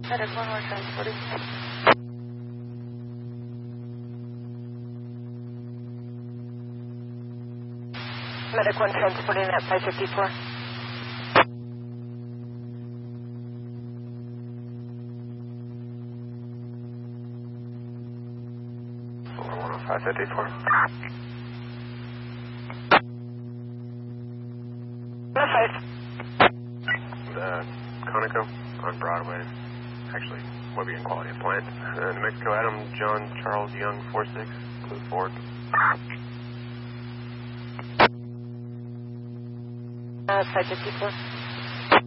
Medic 1, we're transporting. Medic 1 transporting at 554. Solar 10554. Conoco on Broadway. Actually, Webby and Quality of Plant. New Mexico, Adam, John, Charles, Young, 46, Blue Ford. 554.